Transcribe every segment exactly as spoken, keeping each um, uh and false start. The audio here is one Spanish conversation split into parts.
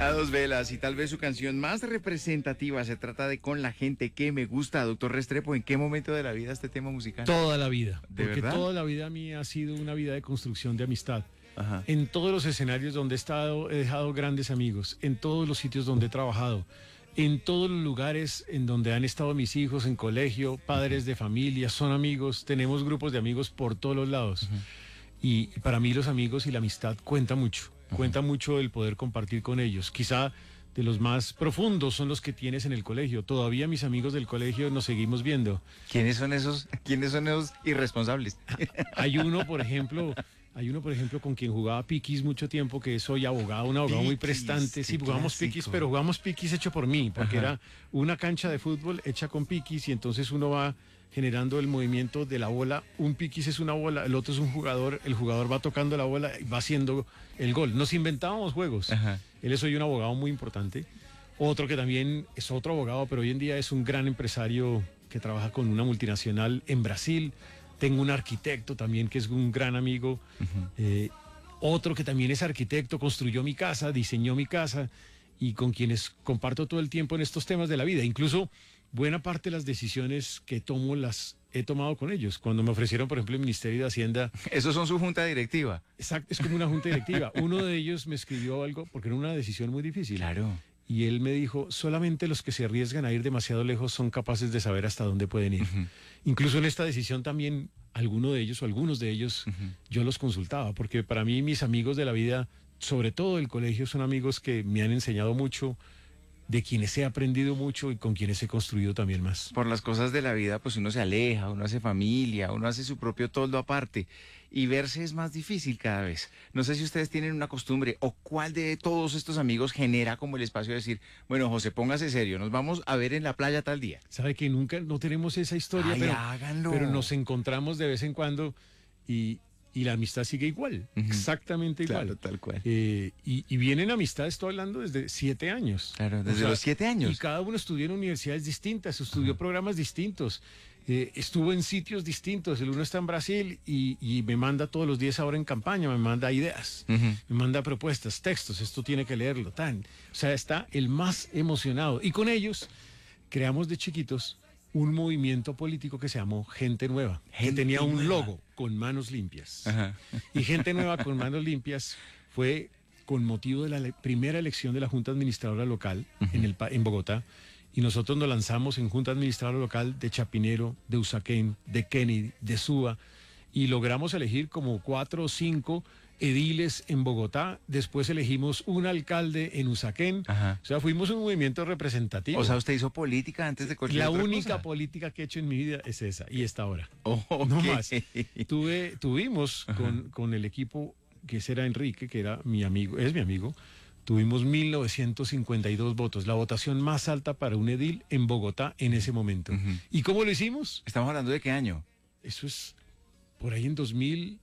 A dos velas, y tal vez su canción más representativa se trata de Con la gente que me gusta. Doctor Restrepo, ¿en qué momento de la vida este tema musical? Toda la vida, ¿De porque verdad? toda la vida a mí ha sido una vida de construcción de amistad. Ajá. En todos los escenarios donde he estado he dejado grandes amigos, en todos los sitios donde he trabajado, en todos los lugares en donde han estado mis hijos, en colegio, padres de familia, son amigos, tenemos grupos de amigos por todos los lados. Uh-huh. Y para mí los amigos y la amistad cuenta mucho, uh-huh. cuenta mucho el poder compartir con ellos. Quizá de los más profundos son los que tienes en el colegio. Todavía mis amigos del colegio nos seguimos viendo. ¿Quiénes son esos, quiénes son esos irresponsables? Hay uno, por ejemplo... Hay uno, por ejemplo, con quien jugaba piquis mucho tiempo, que soy abogado, un abogado piquis, muy prestante. Sí, jugamos clásico. piquis, pero jugamos piquis hecho por mí, porque Ajá. era una cancha de fútbol hecha con piquis y entonces uno va generando el movimiento de la bola. Un piquis es una bola, el otro es un jugador, el jugador va tocando la bola y va haciendo el gol. Nos inventábamos juegos. Ajá. Él es hoy un abogado muy importante. Otro que también es otro abogado, pero hoy en día es un gran empresario que trabaja con una multinacional en Brasil. Tengo un arquitecto también que es un gran amigo, uh-huh. eh, otro que también es arquitecto, construyó mi casa, diseñó mi casa y con quienes comparto todo el tiempo en estos temas de la vida. Incluso buena parte de las decisiones que tomo las he tomado con ellos. Cuando me ofrecieron, por ejemplo, el Ministerio de Hacienda... ¿Esos son su junta directiva? Exacto, es como una junta directiva. Uno de ellos me escribió algo porque era una decisión muy difícil. Claro. Y él me dijo, solamente los que se arriesgan a ir demasiado lejos son capaces de saber hasta dónde pueden ir. Uh-huh. Incluso en esta decisión también, alguno de ellos o algunos de ellos, uh-huh. yo los consultaba, porque para mí mis amigos de la vida, sobre todo del colegio, son amigos que me han enseñado mucho, de quienes he aprendido mucho y con quienes he construido también más. Por las cosas de la vida, pues uno se aleja, uno hace familia, uno hace su propio toldo aparte y verse es más difícil cada vez. No sé si ustedes tienen una costumbre o cuál de todos estos amigos genera como el espacio de decir, bueno, José, póngase serio, nos vamos a ver en la playa tal día. Sabe que nunca, no tenemos esa historia, Ay, pero, háganlo. pero nos encontramos de vez en cuando y... Y la amistad sigue igual, uh-huh. exactamente igual. Claro, tal cual. Eh, y, y vienen amistades, estoy hablando desde siete años. Claro, desde o sea, los siete años. Y cada uno estudió en universidades distintas, estudió uh-huh. programas distintos, eh, estuvo en sitios distintos. El uno está en Brasil y, y me manda todos los días ahora en campaña, me manda ideas, uh-huh. me manda propuestas, textos, esto tiene que leerlo, tan. O sea, está el más emocionado. Y con ellos creamos de chiquitos un movimiento político que se llamó Gente Nueva, Gente que tenía un Nueva. logo con manos limpias. Ajá. Y Gente Nueva con manos limpias fue con motivo de la le- primera elección de la Junta Administradora Local uh-huh. en, el, en Bogotá, y nosotros nos lanzamos en Junta Administradora Local de Chapinero, de Usaquén, de Kennedy, de Suba, y logramos elegir como cuatro o cinco ediles en Bogotá, después elegimos un alcalde en Usaquén. Ajá. O sea, fuimos un movimiento representativo. O sea, ¿usted hizo política antes de cualquier La otra única cosa? política que he hecho en mi vida es esa, y esta ahora. Oh, okay. No más. Tuve, tuvimos con, con el equipo, que ese era Enrique, que era mi amigo, es mi amigo, tuvimos mil novecientos cincuenta y dos votos, la votación más alta para un edil en Bogotá en ese momento. Uh-huh. ¿Y cómo lo hicimos? ¿Estamos hablando de qué año? Eso es por ahí en dos mil...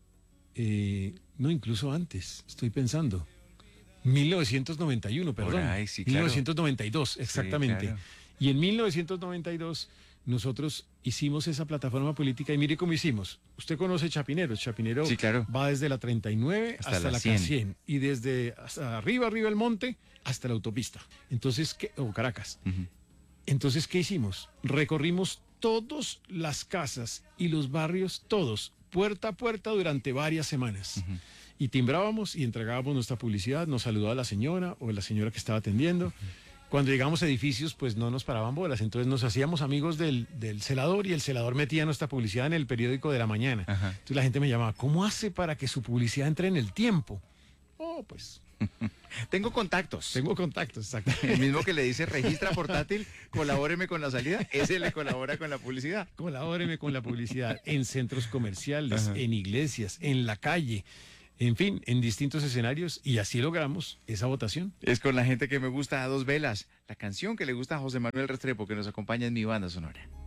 Eh, no, incluso antes, estoy pensando. mil novecientos noventa y uno, perdón. Ahí, sí, claro. mil novecientos noventa y dos, exactamente. Sí, claro. Y en mil novecientos noventa y dos nosotros hicimos esa plataforma política y mire cómo hicimos. Usted conoce Chapinero. Chapinero sí, claro. va desde la treinta y nueve hasta, hasta la, la cien. cien. Y desde hasta arriba, arriba el monte, hasta la autopista. Entonces, ¿qué? O Caracas. Uh-huh. Entonces, ¿qué hicimos? Recorrimos todas las casas y los barrios, todos, puerta a puerta durante varias semanas. Uh-huh. Y timbrábamos y entregábamos nuestra publicidad, nos saludaba la señora o la señora que estaba atendiendo. Uh-huh. Cuando llegamos a edificios, pues no nos paraban bolas, entonces nos hacíamos amigos del, del celador y el celador metía nuestra publicidad en el periódico de la mañana. Uh-huh. Entonces la gente me llamaba, ¿cómo hace para que su publicidad entre en el tiempo? Oh, pues... Tengo contactos. Tengo contactos, exacto. El mismo que le dice registra portátil, colabóreme con la salida, ese le colabora con la publicidad. Colabóreme con la publicidad en centros comerciales, ajá, en iglesias, en la calle, en fin, en distintos escenarios, y así logramos esa votación. Es con la gente que me gusta a dos velas, la canción que le gusta a José Manuel Restrepo, que nos acompaña en Mi Banda Sonora.